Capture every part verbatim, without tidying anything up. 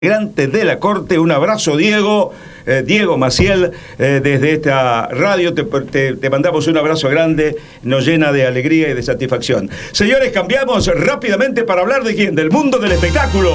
Integrante de la Corte, un abrazo Diego, eh, Diego Maciel, eh, desde esta radio te, te, te mandamos un abrazo grande, nos llena de alegría y de satisfacción. Señores, cambiamos rápidamente para hablar de quién, del mundo del espectáculo.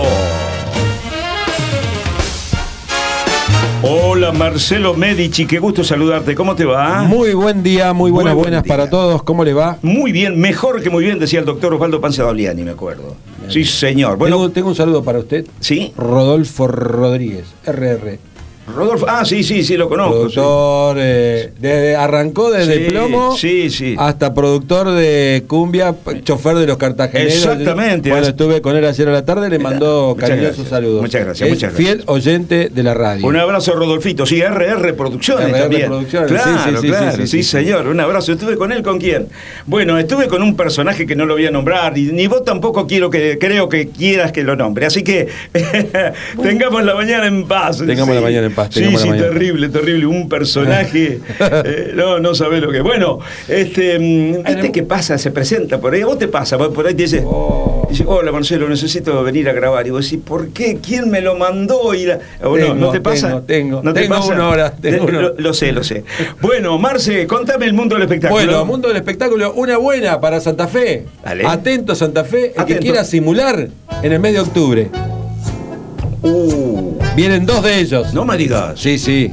Hola Marcelo Medici, qué gusto saludarte, ¿cómo te va? Muy buen día, muy buenas, muy buen buenas día. para todos, ¿cómo le va? Muy bien, mejor que muy bien, decía el doctor Osvaldo Panzadoliani, me acuerdo. Bien. Sí, señor. Bueno, tengo, tengo un saludo para usted. ¿Sí? Rodolfo Rodríguez, R R. Rodolfo, ah, sí, sí, sí, lo conozco. Productor, sí. eh, desde, arrancó desde sí, Plomo sí, sí. hasta productor de cumbia, chofer de los cartageneros. Exactamente. Bueno, estuve con él ayer a la tarde, le mandó cariñosos saludos. Muchas gracias, es muchas gracias. Fiel oyente de la radio. Un abrazo, Rodolfito. Sí, R R Producciones R R también. Producciones, claro, sí, sí, claro, sí, sí, sí, sí, señor. Un abrazo. ¿Estuve con él con quién? Bueno, estuve con un personaje que no lo voy a nombrar, y ni vos tampoco quiero que, creo que quieras que lo nombre. Así que tengamos la mañana en paz. Tengamos sí. la mañana en paz. Sí, sí, sí, mañana. terrible, terrible. Un personaje. eh, no, no sabés lo que. Bueno, este, ¿viste qué pasa? Se presenta por ahí. ¿A vos te pasa? Por ahí te dice, oh. dice, hola Marcelo, necesito venir a grabar. Y vos decís, ¿por qué? ¿Quién me lo mandó? Ir a... oh, tengo, no, ¿no te pasa? Tengo, tengo. ¿No te tengo pasa? una hora. Tengo Te, una hora. Lo, lo sé, lo sé. Bueno, Marce, contame el mundo del espectáculo. Bueno, mundo del espectáculo, una buena para Santa Fe. Dale. Atento Santa Fe, el Atento. que quiera simular en el mes de octubre. Uh, Vienen dos de ellos. no me digas. Sí, sí.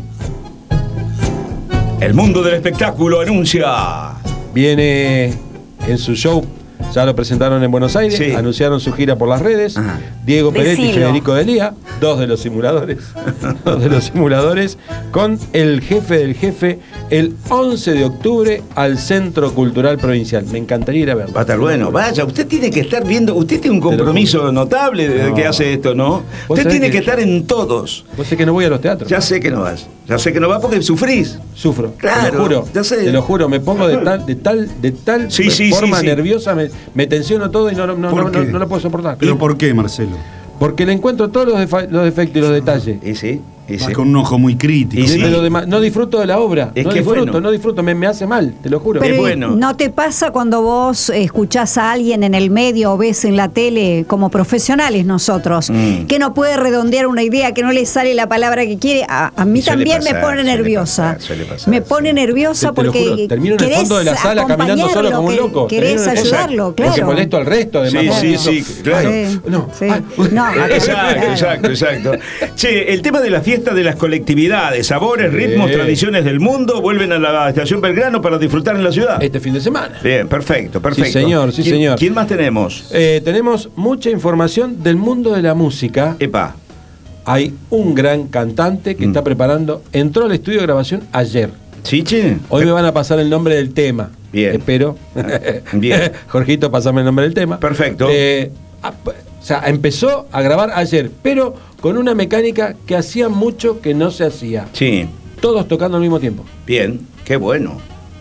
El mundo del espectáculo anuncia. Viene en su show, ya lo presentaron en Buenos Aires, Sí. anunciaron su gira por las redes. Ajá. Diego Peretti y Decilo. Federico Delía, dos de los simuladores, dos de los simuladores, con el jefe del jefe, el once de octubre al Centro Cultural Provincial. Me encantaría ir a verlo. Va a estar bueno. Vaya, usted tiene que estar viendo. Usted tiene un compromiso notable desde No. que hace esto, ¿no? Vos Usted sabés tiene que... que- estar en todos. Vos sé que no voy a los teatros. Ya sé que no vas. Ya sé que no vas porque sufrís. Sufro, Claro, te lo juro, ya sé. te lo juro, me pongo de tal, de tal, de tal Sí, sí, forma sí, sí. nerviosa, me, me tensiono todo y no, no, no, ¿Por no, qué? no lo puedo soportar. ¿Pero por qué, Marcelo? Porque le encuentro todos los, defa- los defectos y los detalles. Y sí, y sí. Vas con un ojo muy crítico. Y sí. Pero además, no disfruto de la obra. Es no que es disfruto, bueno. no disfruto, me, me hace mal, te lo juro. Pero- Pero bueno. ¿no te pasa cuando vos escuchás a alguien en el medio o ves en la tele, como profesionales nosotros, Mm. que no puede redondear una idea, que no le sale la palabra que quiere? A, a mí Suele también pasar, me pone suele nerviosa. pasar, suele pasar, me sí. pone nerviosa Te- te lo porque juro, termino en el querés fondo de la sala caminando solo como un acompañarlo, loco. que- Querés Termino en el fondo. ayudarlo, Porque claro. molesto al resto, además. Sí, porque sí, eso- sí, claro. Sí, No, sí. ay, No, acá- Exacto, claro. exacto, exacto. Che, el tema de la fiesta de las colectividades, sabores, Sí. ritmos, tradiciones del mundo, vuelven a la Estación Belgrano para disfrutar en la ciudad. Este fin de semana. Bien, perfecto, perfecto. Sí, señor, sí, ¿Quién- señor. ¿Quién más tenemos? Eh, tenemos mucha información del mundo de la música. Epa. Hay un gran cantante que Mm. está preparando, entró al estudio de grabación ayer. ¿Sí, che? Hoy me van a pasar el nombre del tema. Bien. Espero. Bien. Jorgito, pasame el nombre del tema. Perfecto. Eh, ah, p- o sea, empezó a grabar ayer, pero con una mecánica que hacía mucho que no se hacía. Sí, Todos tocando al mismo tiempo. bien, qué bueno.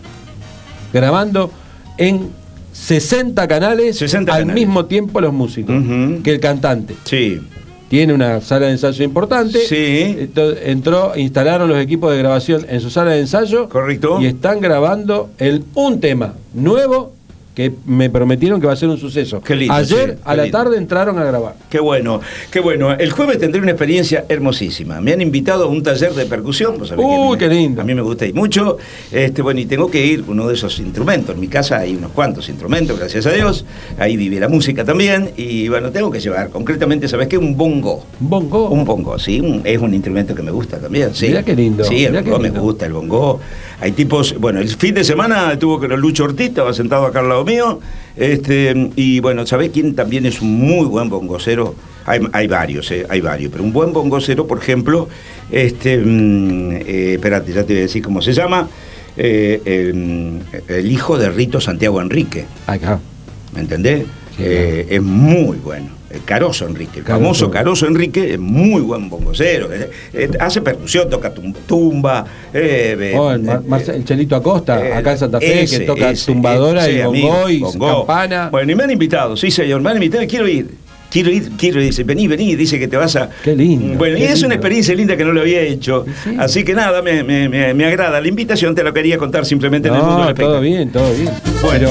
Grabando en sesenta canales sesenta al canales. mismo tiempo los músicos. Ujú. Que el cantante. Sí, Tiene una sala de ensayo importante. Sí. Ento- Entró, instalaron los equipos de grabación en su sala de ensayo. Correcto. Y están grabando el, un tema nuevo que me prometieron que va a ser un suceso. Qué lindo, Ayer sí, a qué la lindo. tarde entraron a grabar. qué bueno, qué bueno. El jueves tendré una experiencia hermosísima. Me han invitado a un taller de percusión. vos sabés que Uy, a mí qué me- lindo. A mí me gusta ir mucho. Este, bueno, y tengo que ir uno de esos instrumentos. En mi casa hay unos cuantos instrumentos, gracias a Dios. Ahí vive la música también. Y bueno, tengo que llevar, concretamente, ¿sabés qué? Un bongo. Bongo. Un bongo, sí, un- es un instrumento que me gusta también, sí. Mirá qué lindo, Sí, el mirá qué bongo me lindo. gusta, el bongo. Hay tipos, bueno, el fin de semana estuvo con el Lucho Ortiz, estaba sentado acá al lado mío, este, y bueno, ¿sabés quién también es un muy buen bongocero? Hay, hay varios, eh, hay varios, pero un buen bongocero, por ejemplo, este, mm, eh, espérate, ya te voy a decir cómo se llama, eh, el, el hijo de Rito Santiago Enrique, Acá. ¿me entendés? Sí, Eh, es muy bueno. El Caroso Enrique, el Caroso. famoso Caroso Enrique, es muy buen bongocero. Eh, eh, hace percusión, toca tum- tumba. eh, eh, Oh, el, Mar- eh, Marce- el Chelito Acosta, eh, acá en Santa Fe, ese, que toca ese, tumbadora ese y amigo, bongo y bongo. campana. Bueno, y me han invitado, sí señor, me han invitado y quiero ir. Quiero ir, quiero ir, dice, vení, vení, dice que te vas a... Qué lindo, Bueno, y qué es una lindo. experiencia linda que no lo había hecho. Sí. Así que nada, me, me, me, me agrada. La invitación te la quería contar simplemente en el mundo No, del todo espectáculo. bien, todo bien. Bueno.